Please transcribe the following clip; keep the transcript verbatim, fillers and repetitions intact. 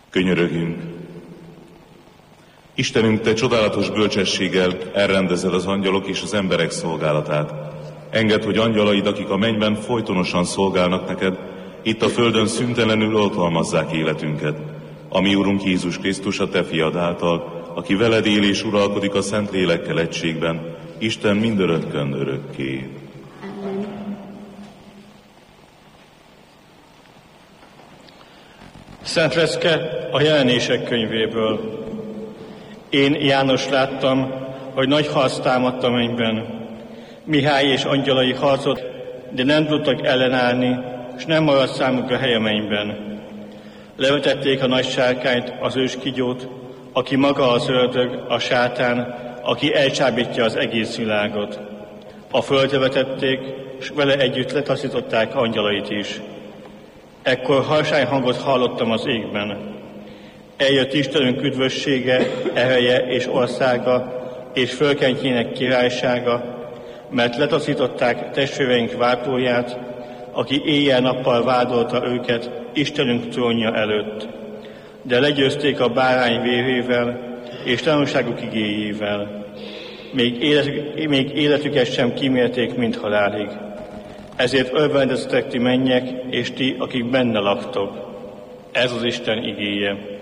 Könyörögjünk! Istenünk, Te csodálatos bölcsességgel elrendezed az angyalok és az emberek szolgálatát. Engedd, hogy angyalaid, akik a mennyben folytonosan szolgálnak neked, itt a földön szüntelenül oltalmazzák életünket. A mi Urunk Jézus Krisztus, a Te fiad által, aki veled él és uralkodik a Szent Lélekkel egységben, Isten mindörökkön örökké. Szent Lecke a Jelenések könyvéből. Én, János, láttam, hogy nagy harc támadt a mennyben. Mihály és angyalai harcolt, de nem tudtak ellenállni, és nem maradt számukra hely a mennyben. Levetették a nagy sárkányt, az őskigyót, aki maga az ördög, a sátán, aki elcsábítja az egész világot. A földre vetették, és vele együtt letaszították angyalait is. Ekkor harsány hangot hallottam az égben. Eljött Istenünk üdvössége, ereje és országa, és fölkentjének királysága, mert letaszították testvéreink vádlóját, aki éjjel-nappal vádolta őket Istenünk trónja előtt. De legyőzték a bárány vérével és tanúságuk igéjével. Még, élet, még életüket sem kímélték, mint halálig. Ezért örvendeztek ti mennyek, és ti, akik benne laktok. Ez az Isten igéje.